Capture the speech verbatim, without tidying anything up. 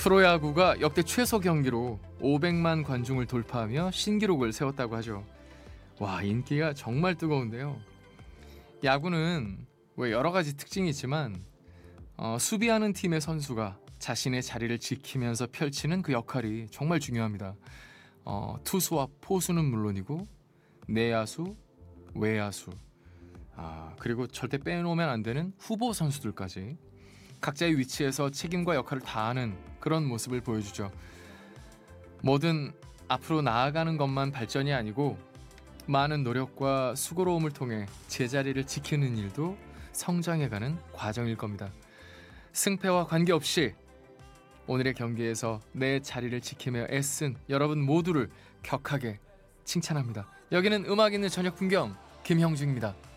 프로야구가 역대 최소 경기로 오백만 관중을 돌파하며 신기록을 세웠다고 하죠. 와, 인기가 정말 뜨거운데요. 야구는 왜 여러 가지 특징이 있지만 어, 수비하는 팀의 선수가 자신의 자리를 지키면서 펼치는 그 역할이 정말 중요합니다. 어, 투수와 포수는 물론이고 내야수, 외야수, 아, 그리고 절대 빼놓으면 안 되는 후보 선수들까지 각자의 위치에서 책임과 역할을 다하는 그런 모습을 보여주죠. 뭐든 앞으로 나아가는 것만 발전이 아니고 많은 노력과 수고로움을 통해 제자리를 지키는 일도 성장해가는 과정일 겁니다. 승패와 관계없이 오늘의 경기에서 내 자리를 지키며 애쓴 여러분 모두를 격하게 칭찬합니다. 여기는 음악 있는 저녁 풍경 김형중입니다.